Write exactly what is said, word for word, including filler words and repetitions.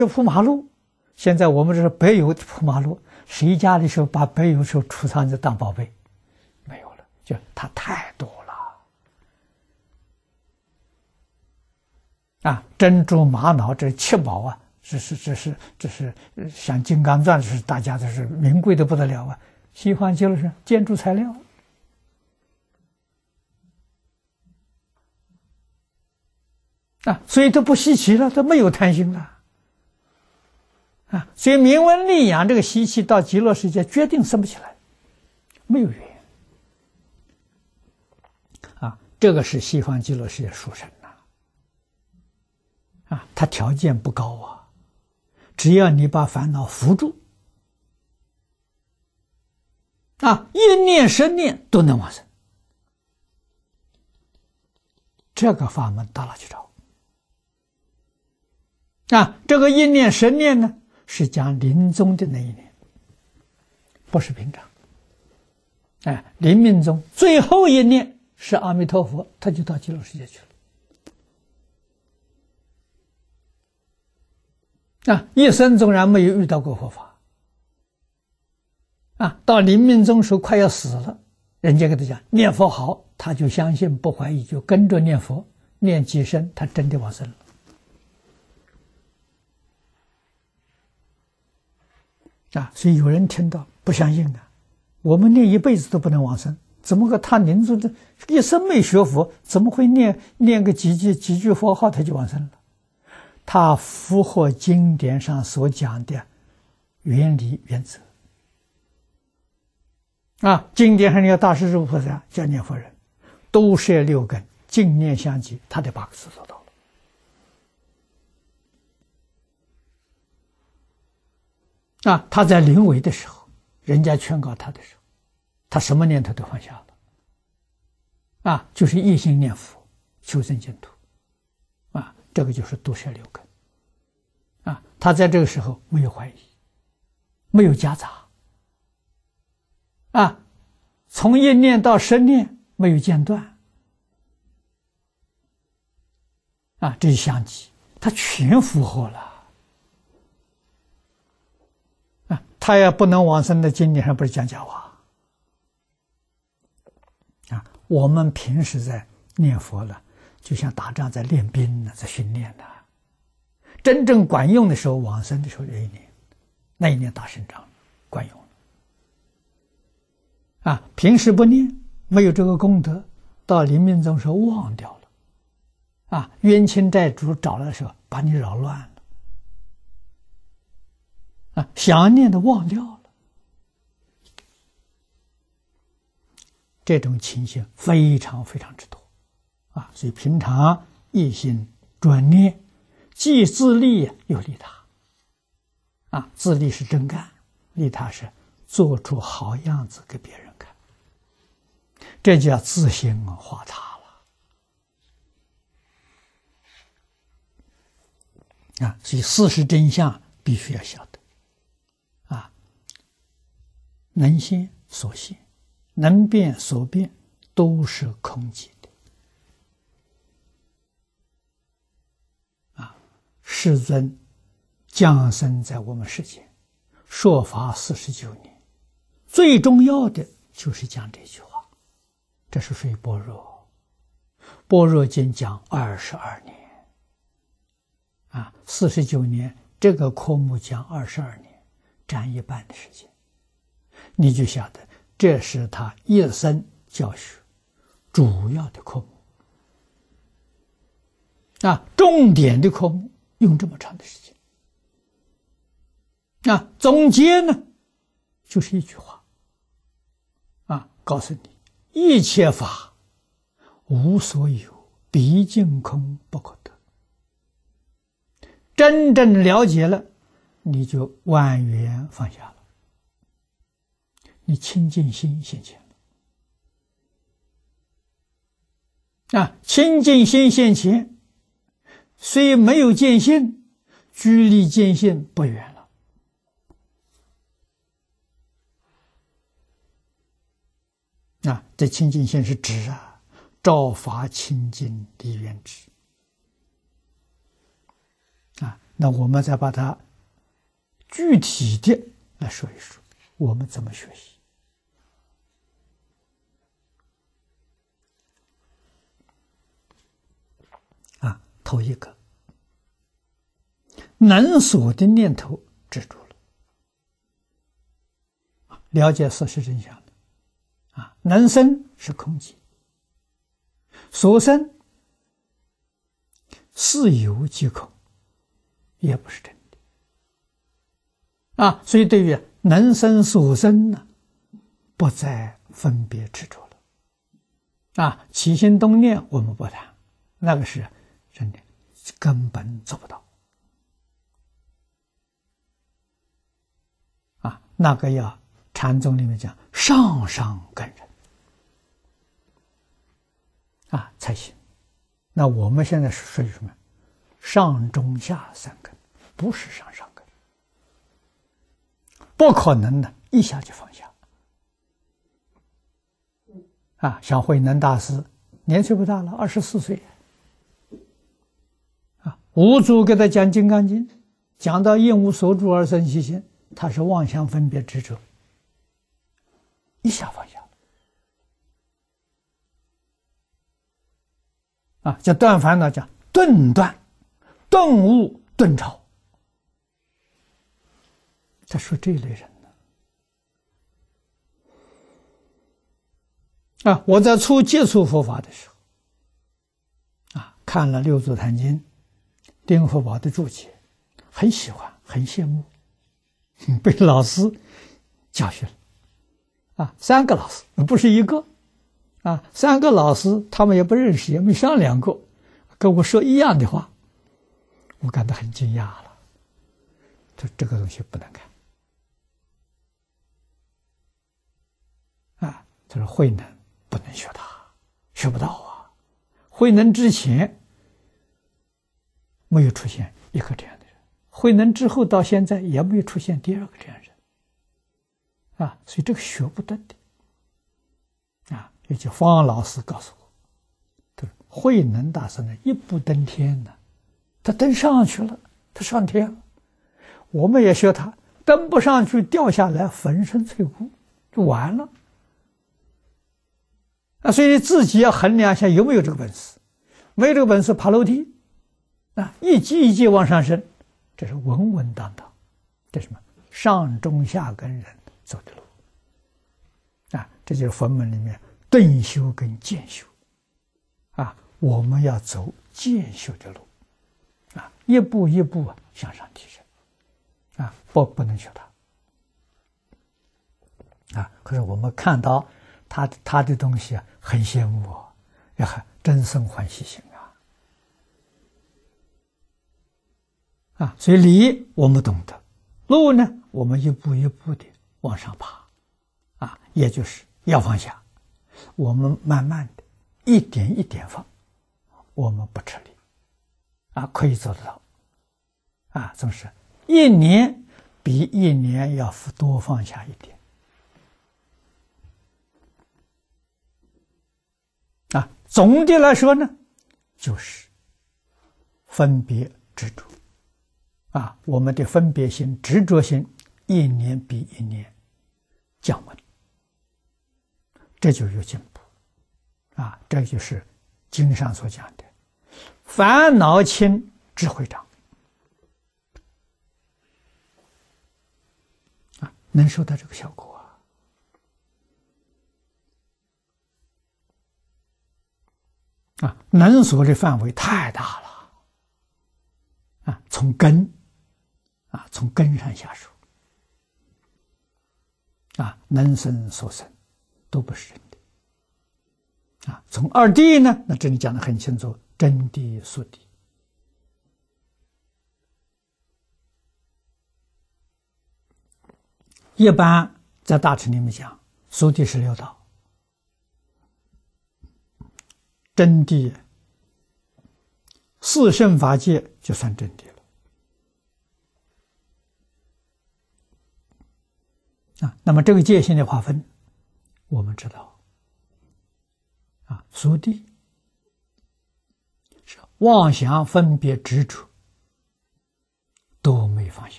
这铺马路，现在我们这是白油铺马路，谁家里时候把白油时候储藏着当宝贝？没有了，就它太多了啊！珍珠、玛瑙这七宝啊，这是这是这是像金刚钻，是大家都是名贵的不得了啊！西方就是建筑材料啊，所以都不稀奇了，都没有贪心了。啊，所以名闻利养这个习气到极乐世界决定生不起来，没有缘啊。这个是西方极乐世界殊胜呐，啊，它条件不高啊，只要你把烦恼扶住，啊，一念十念都能往生。这个法门到哪去找？啊，这个一念十念呢？是讲临终的那一年，不是平常。哎，临命终最后一念是阿弥陀佛，他就到极乐世界去了。啊，一生纵然没有遇到过佛法，啊，到临命终时候快要死了，人家跟他讲念佛好，他就相信不怀疑，就跟着念佛，念几声，他真的往生了。啊，所以有人听到不相信的，我们念一辈子都不能往生，怎么个他临终的一生没学佛，怎么会念念个几句几句佛号他就往生了？他符合经典上所讲的原理原则。啊，经典上有大势至菩萨叫念佛人，都摄六根，净念相继，他的八个字做到了。啊，他在临危的时候，人家劝告他的时候，他什么念头都放下了。啊，就是一心念佛，求生净土。啊，这个就是度摄六根。啊，他在这个时候没有怀疑，没有夹杂。啊，从一念到十念没有间断。啊，这是相继，他全符合了。他也不能往生的经典上不是讲假话啊！我们平时在念佛了，就像打仗在练兵呢，在训练呢。真正管用的时候，往生的时候这一年，那一年打胜仗，管用了啊！平时不念，没有这个功德，到临命终时候忘掉了啊！冤亲债主找来的时候，把你扰乱了。啊，想念的忘掉了，这种情形非常非常之多啊！所以平常一心专念，既自利又利他。啊，自利是真干，利他是做出好样子给别人看，这叫自心化他了啊！所以事实真相必须要晓得。能现所现，能变所变，都是空寂的。啊，世尊降生在我们世间，说法四十九年，最重要的就是讲这句话。这是属于般若，般若经讲二十二年，啊，四十九年，这个科目讲二十二年，占一半的时间。你就晓得，这是他一生教学主要的科目啊，重点的科目用这么长的时间啊，总结呢就是一句话啊，告诉你一切法无所有，毕竟空不可得。真正了解了，你就万缘放下了，你清净心现前了啊！清净心现前，虽没有见性，距离见性不远了啊！这清净心是指啊，照法清净离缘智啊！ 那我们再把它具体的来说一说，我们怎么学习。啊，头一个，能所的念头执着了，了解事实真相了。啊，能生是空寂，所生是有即空，也不是真的。啊，所以对于能生所生呢，不再分别执着了。啊，起心动念我们不谈，那个是真的根本做不到。啊，那个要禅宗里面讲上上根人啊才行。那我们现在是属于什么？上中下三根，不是上上根，不可能的，一下就放下。啊，像慧能大师年岁不大了，二十四岁。啊，五祖给他讲《金刚经》，讲到应无所住而生习心，他是妄想分别执着，一下放下。啊，叫断烦恼，讲顿断，顿悟，顿超。他说这类人呢，啊，我在初接触佛法的时候，啊，看了《六祖坛经》、丁福宝的注解，很喜欢，很羡慕，被老师教训了。啊，三个老师，不是一个。啊，三个老师他们也不认识，也没商量过，跟我说一样的话，我感到很惊讶了。这这个东西不能看。啊，他说慧能不能学他，学不到啊。慧能之前没有出现一个这样的人，慧能之后到现在也没有出现第二个这样的人。啊，所以这个学不得的。啊，也就方老师告诉我，对，慧能大师呢一步登天呢，他登上去了，他上天了。我们也学他，登不上去掉下来，粉身碎骨就完了。啊，所以自己要衡量一下有没有这个本事，没有这个本事爬楼梯，啊，一级一级往上升，这是稳稳当当，这是什么？上中下根人走的路。啊，这就是佛门里面顿修跟渐修。啊，我们要走渐修的路，啊，一步一步啊向上提升。啊，不不能学他。啊，可是我们看到他他的东西啊，很羡慕啊，也很真生欢喜心啊。啊，所以理我们懂得，路呢，我们一步一步的往上爬。啊，也就是要放下，我们慢慢的一点一点放，我们不吃力，啊，可以做得到。啊，总是一年比一年要多放下一点。啊，总的来说呢，就是分别执着。啊，我们的分别心、执着心，一年比一年降温。这就有进步。啊，这就是经上所讲的烦恼轻，智慧长。啊，能收到这个效果啊！啊，能所的范围太大了。啊，从根，啊，从根上下手。啊，能生所生都不是真的。啊，从二谛呢，那这里讲得很清楚，真谛、俗谛。一般在大乘里面讲，俗谛是六道，真谛四圣法界就算真谛了。啊，那么这个界限的划分，我们知道，啊，俗谛是妄想分别执着放下。